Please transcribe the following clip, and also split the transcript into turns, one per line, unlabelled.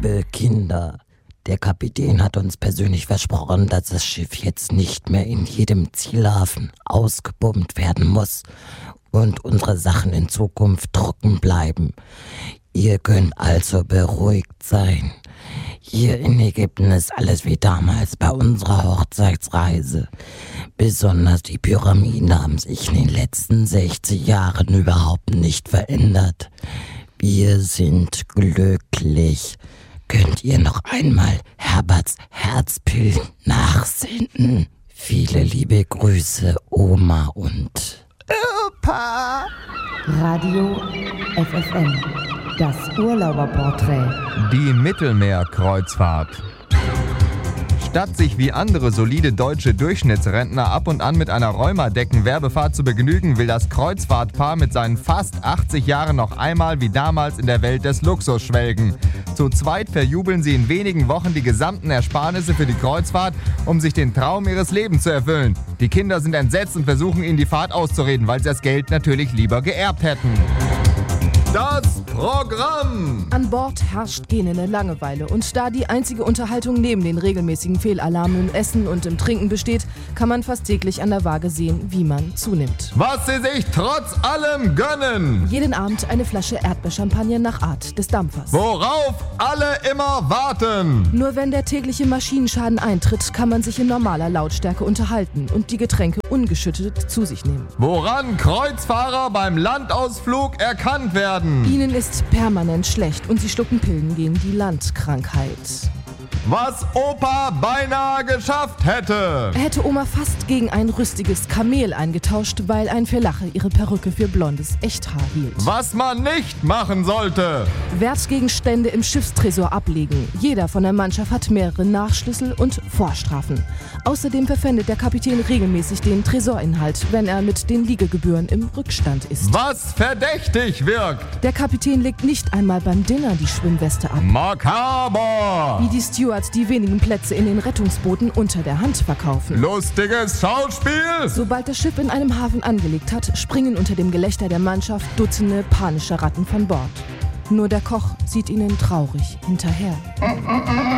Liebe Kinder, der Kapitän hat uns persönlich versprochen, dass das Schiff jetzt nicht mehr in jedem Zielhafen ausgebombt werden muss und unsere Sachen in Zukunft trocken bleiben. Ihr könnt also beruhigt sein. Hier in Ägypten ist alles wie damals bei unserer Hochzeitsreise. Besonders die Pyramiden haben sich in den letzten 60 Jahren überhaupt nicht verändert. Wir sind glücklich. Könnt ihr noch einmal Herberts Herzbild nachsenden? Viele liebe Grüße, Oma und
Opa.
Radio FFN, das Urlauberporträt.
Die Mittelmeerkreuzfahrt. Statt sich wie andere solide deutsche Durchschnittsrentner ab und an mit einer Rheuma-Decken-Werbefahrt zu begnügen, will das Kreuzfahrtpaar mit seinen fast 80 Jahren noch einmal wie damals in der Welt des Luxus schwelgen. Zu zweit verjubeln sie in wenigen Wochen die gesamten Ersparnisse für die Kreuzfahrt, um sich den Traum ihres Lebens zu erfüllen. Die Kinder sind entsetzt und versuchen ihnen die Fahrt auszureden, weil sie das Geld natürlich lieber geerbt hätten. Das Programm!
An Bord herrscht gähnende Langeweile und da die einzige Unterhaltung neben den regelmäßigen Fehlalarmen im Essen und im Trinken besteht, kann man fast täglich an der Waage sehen, wie man zunimmt.
Was sie sich trotz allem gönnen!
Jeden Abend eine Flasche Erdbeerchampagner nach Art des Dampfers.
Worauf alle immer warten!
Nur wenn der tägliche Maschinenschaden eintritt, kann man sich in normaler Lautstärke unterhalten und die Getränke ungeschüttet zu sich nehmen.
Woran Kreuzfahrer beim Landausflug erkannt werden!
Ihnen ist permanent schlecht und sie schlucken Pillen gegen die Landkrankheit.
Was Opa beinahe geschafft hätte.
Er hätte Oma fast gegen ein rüstiges Kamel eingetauscht, weil ein Verlache ihre Perücke für blondes Echthaar hielt.
Was man nicht machen sollte.
Wertgegenstände im Schiffstresor ablegen. Jeder von der Mannschaft hat mehrere Nachschlüssel und Vorstrafen. Außerdem verpfändet der Kapitän regelmäßig den Tresorinhalt, wenn er mit den Liegegebühren im Rückstand ist.
Was verdächtig wirkt.
Der Kapitän legt nicht einmal beim Dinner die Schwimmweste ab.
Makaber.
Wie die Stewards die wenigen Plätze in den Rettungsbooten unter der Hand verkaufen.
Lustiges Schauspiel!
Sobald das Schiff in einem Hafen angelegt hat, springen unter dem Gelächter der Mannschaft Dutzende panische Ratten von Bord. Nur der Koch sieht ihnen traurig hinterher.